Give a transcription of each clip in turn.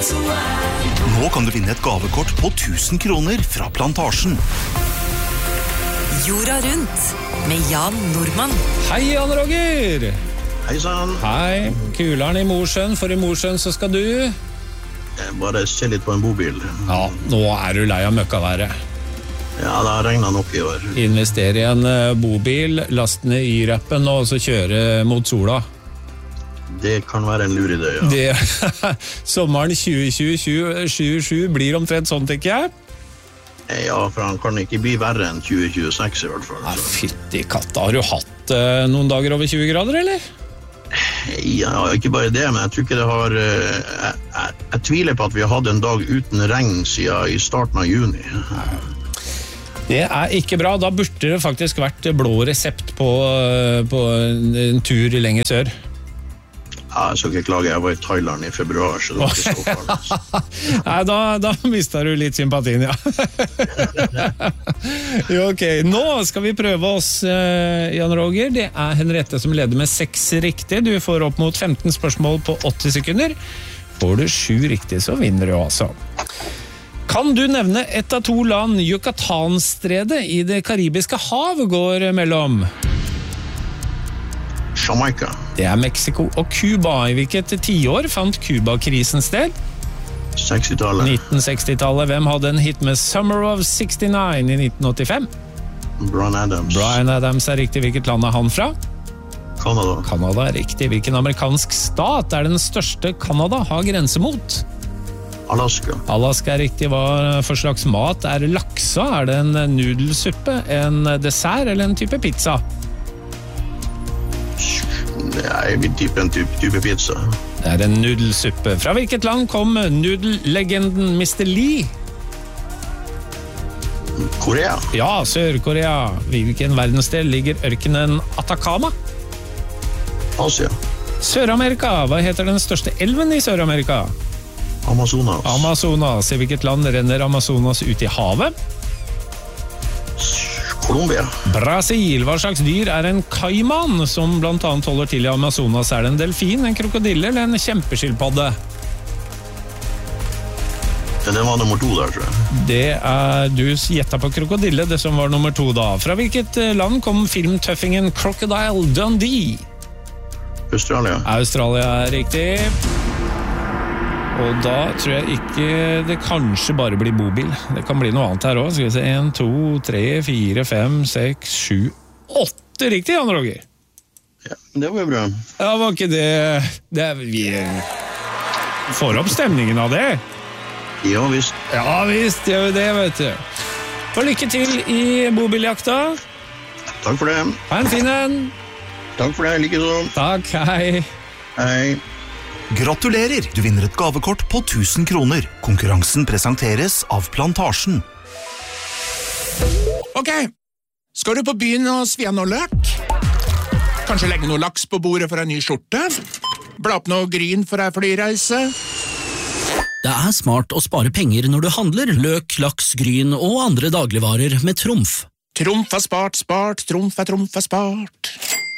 Nå kan du vinne et gavekort på 1000 kroner fra Plantasjen. Jorda rundt med Jan Nordmann. Hei, Jan Roger! Hei sann. Hei, kuleren i Mosjøen. For i Mosjøen så skal du... Bare se litt på en bobil. Ja, nå er du lei av møkkaværet. Ja, det har regnet nok i år. Investere i en bobil, laste ned Y-rappen og så kjøre mot sola. Det kan være en lur idé, ja. Sommeren 2027 blir omtrent sånn, tenker jeg. Ja, for han kan ikke bli verre enn 2026 i hvert fall. Nei, fytti katta, har du hatt noen dager over 20 grader, eller? Ja, ikke bare det, men jeg tror ikke det har... Jeg tviler på at vi har hatt en dag uten regn siden i starten av juni. Det er ikke bra, da burde det faktisk vært blå resept på en tur lenger sør. Ja, jeg skal ikke klage, jeg var i Thailand i februar, så det var ikke så farlig. Nei, da mistet du litt sympatien, ja. Jo, ok, nå skal vi prøve oss, Jan Roger. Det er Henriette som leder med 6 riktig. Du får opp mot 15 spørsmål på 80 sekunder. Får du 7 riktig, så vinner du altså. Kan du nevne et av 2 land Yucatán-stredet i det karibiske hav går mellom? Jamaica. Det er Mexico og Cuba. I hvilket tiår fant Cuba-krisen sted? 60-tallet. 1960-tallet. Hvem hadde en hit med Summer of 69 i 1985? Bryan Adams. Bryan Adams er riktig. Hvilket land er han fra? Canada. Canada er riktig. Hvilken amerikansk stat er den største Canada har grense mot? Alaska. Alaska er riktig. Hva for slags mat er laksa? Er det en nudelsuppe, en dessert eller en type pizza? Jeg vil tippe en type pizza. Det er en nudelsuppe. Fra hvilket land kom nudellegenden Mr. Lee? Korea. Ja, Sør-Korea. Hvilken verdensdel ligger ørkenen Atacama? Asia. Sør-Amerika. Hva heter den største elven i Sør-Amerika? Amazonas. Amazonas. I hvilket land renner Amazonas ut i havet? Colombia. Brasil. Hva slags dyr er en kaiman som blant annet holder til i Amazonas? Er det en delfin, en krokodille eller en kjempeskilpadde? Det var nummer 2 der, tror jeg. Det er, du gjettet på krokodille, det som var nummer 2 da. Fra hvilket land kom filmtøffingen Crocodile Dundee? Australia. Australia er riktig. Og da tror jeg ikke det kanskje bare blir bobil. Det kan bli noe annet her også. Skal vi se, 1, 2, 3, 4, 5, 6, 7, 8 riktig, Jan Roger. Ja, det var jo bra. Ja, var ikke det vi får opp stemningen av det. Ja, visst. Ja, visst, gjør vi det, vet du. Og lykke til i bobiljakta. Takk for det. Ha en fin en. Takk for det, like så. Takk, hei. Hei. Gratulerer! Du vinner et gavekort på 1000 kroner. Konkurransen presenteres av Plantasjen. Ok, skal du på byen og svi av noe løk? Kanskje legge noe laks på bordet for en ny skjorte? Bla opp noe gryn for en flyreise? Det er smart å spare penger når du handler løk, laks, gryn og andre dagligvarer med Trumf. Trumf er spart, Trumf er spart.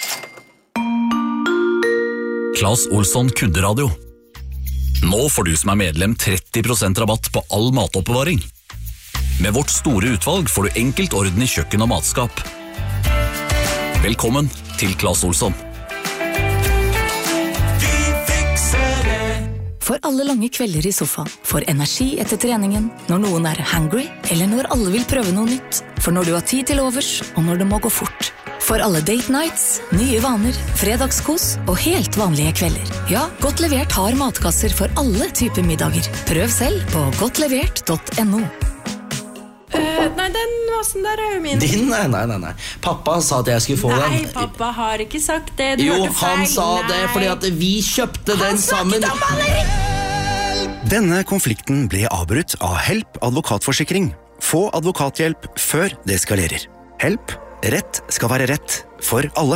Claes Olsson Kunderadio. Nå får du som er medlem 30% rabatt på all matoppbevaring. Med vårt store utvalg får du enkelt orden i kjøkken og matskap. Velkommen til Claes Olsson. For alle lange kvelder i sofaen, for energi etter treningen, når noen er hangry, eller når alle vil prøve noe nytt, for når du har tid til overs, og når det må gå fort. For alle date nights, nye vaner, fredagskos og helt vanlige kvelder. Ja, Godt Levert har matkasser for alle typer middager. Prøv selv på godtlevert.no. Nei, den vasen der er jo min. Din? Nei. Pappa sa at jeg skulle få den. Nei, pappa har ikke sagt det. Du Jo, hørte feil. han sa det fordi at vi kjøpte den sammen. Han snakket om han! Denne konflikten ble avbrutt av Help advokatforsikring. Få advokathjelp før det eskalerer. Help. Rett skal være rett for alle.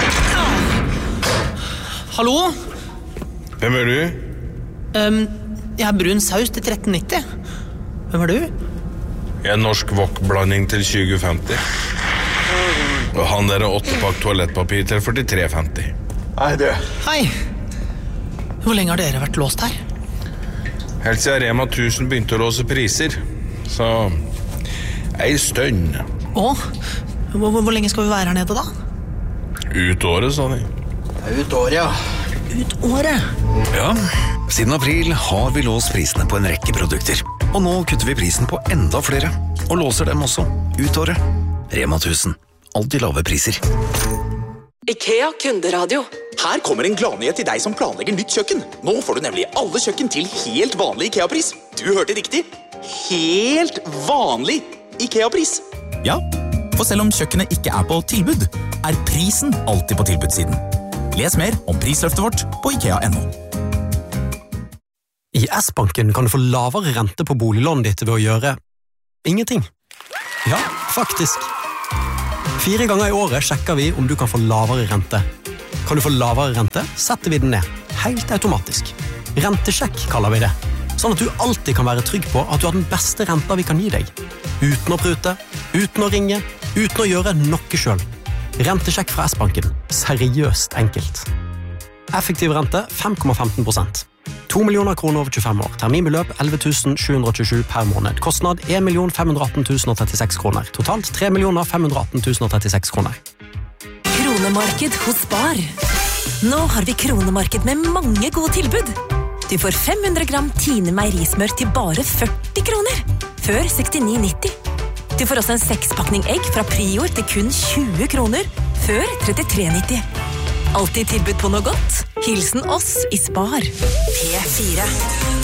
Hallo? Hvem er du? Jeg har brun saus til 13,90. Hvem er du? Jeg er norsk wok-blanding til 2050. Og han der er 8-pakk toalettpapir til 43,50. Hei, du. Hvor lenge har dere vært låst her? Helt siden Rema 1000 begynte å låse priser. Så en stund. Hvor lenge skal vi være her nede da? Ut året, sa de. Ut året, ja. Ut året? Ja, siden april har vi låst prisene på en rekke produkter. Og nå kutter vi prisen på enda flere. Og låser dem også. Ut året. Rema 1000. Alltid lave priser. IKEA kunderadio. Her kommer en gladnyhet til deg som planlegger nytt kjøkken. Nå får du nemlig alle kjøkken til helt vanlig IKEA-pris. Du hørte riktig. Helt vanlig IKEA-pris. Ja, for selv om kjøkkenet ikke er på tilbud, er prisen alltid på tilbudssiden. Les mer om prisløftet vårt på IKEA.no. I S-banken kan du få lavere rente på boliglånet ditt ved å gjøre ingenting. Ja, faktisk. 4 ganger i året sjekker vi om du kan få lavere rente. Kan du få lavere rente, setter vi den ned. Helt automatisk. Rentesjekk kaller vi det. Sånn at du alltid kan være trygg på at du har den beste renta vi kan gi deg. Uten å prute, uten å ringe, uten å gjøre noe selv. Rentesjekk fra S-banken. Seriøst enkelt. Effektiv rente 5,15%. 2 millioner kroner over 25 år. Terminbeløp 11 727 per måned. Kostnad 1 518 036 kroner. Totalt 3 518 036 kroner. Kronemarked hos Spar. Nå har vi kronemarked med mange gode tilbud. Du får 500 gram Tine meierismør til bare 40 kroner. Før 69,90. Du får også en 6-pakning egg fra Prior til kun 20 kroner. Før 33,90. Alltid tilbud på noe godt. Hilsen oss i Spar. P4.